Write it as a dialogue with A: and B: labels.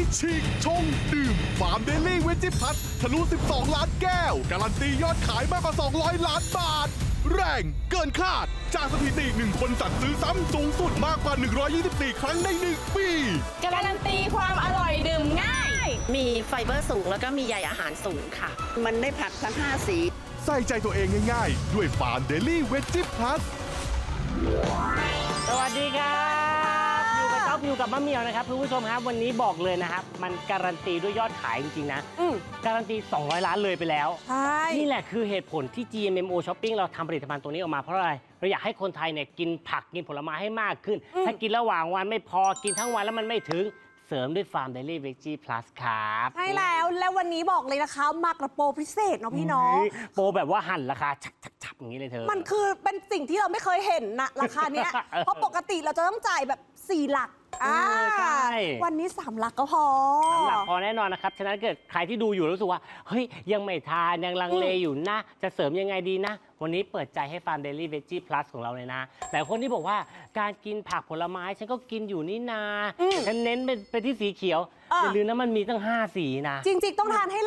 A: ฉีกชงดื่มฟาร์มเดลี่เวจิพัททะลุ 12 ล้านแก้ว การันตียอดขายมากกว่า 200 ล้านบาท แรงเกินคาดจากสถิติ1 คนสั่งซื้อซ้ำสูงสุดมากกว่า 124 ครั้งใน 1 ปี
B: การันตีความอร่อยดื่มง่าย
C: มีไฟเบอร์สูงแล้วก็มีใยอาหารสูงค่ะ
D: มันได้ผักทั้ง5 สี
A: ใส่ใจตัวเองง่ายๆ ด้วยฟาร์มเดลี่เวจิพัท
E: สวัสดีครับอยู่กับต๊อบอยู่กับมะเหมี่ยวนะครับคุณผู้ชมครับวันนี้บอกเลยนะครับมันการันตีด้วยยอดขายจริงๆนะการันตี200 ล้านเลยไปแล้วใช่นี่แหละคือเหตุผลที่ GMMO Shopping เราทำผลิตภัณฑ์ตัวนี้ออกมาเพราะอะไรเราอยากให้คนไทยเนี่ยกินผักกินผลไม้ให้มากขึ้นถ้ากินระหว่างวันไม่พอกินทั้งวันแล้วมันไม่ถึงเสริมด้วยฟาร์มเดลี่เวจี้พลัสครับ
F: ใช่แล้ววันนี้บอกเลยนะคะมากระโปรพิเศษเนาะพี่น้อง
E: โปรแบบว่าหั่นราคาชับอย่างนี้เลยเธอ
F: มันคือเป็นสิ่งที่เราไม่เคยเห็นนะราคาเนี้ย เพราะปกติเราจะต้องจ่ายแบบ4 หลัก
E: ใช่
F: วันนี้3 หลักก็พอ
E: 3 หลักพอแน่นอนนะครับฉะนั้นเกิดใครที่ดูอยู่รู้สึกว่าเฮ้ยยังไม่ทานยังลังเลอยู่นะจะเสริมยังไงดีนะวันนี้เปิดใจให้ฟาร์มเดลี่เวจี้พลัสของเราเลยนะแต่คนที่บอกว่าการกินผักผลไม้ฉันก็กินอยู่นี่นาฉันเน้นไปที่สีเขียวอย่าลืมนะมันมีตั้ง5 สีนะ
F: จริงๆต้องทานให้